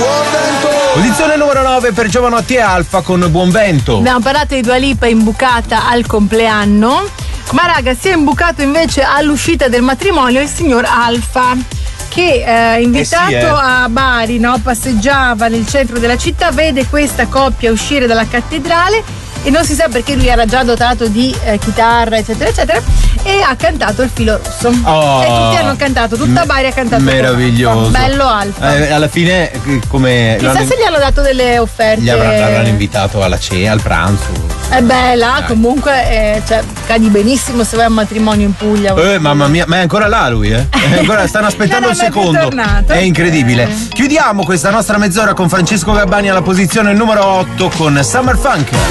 Posizione numero 9 per Giovanotti e Alfa con Buon Vento. Abbiamo parlato di Dua Lipa imbucata al compleanno, ma raga, si è imbucato invece all'uscita del matrimonio il signor Alfa, che invitato a Bari, no, passeggiava nel centro della città, vede questa coppia uscire dalla cattedrale e non si sa perché lui era già dotato di chitarra eccetera eccetera e ha cantato Il filo rosso. E tutti hanno cantato, tutta Bari ha cantato. Meraviglioso. Bello Alfa. Alla fine come chissà se gli hanno dato delle offerte. Gli avranno invitato alla cena, al pranzo. Là comunque cadi benissimo se vai a un matrimonio in Puglia. Mamma mia, ma è ancora là lui, Ancora stanno aspettando il secondo. È incredibile. Chiudiamo questa nostra mezz'ora con Francesco Gabbani alla posizione numero 8 con Summer Funk.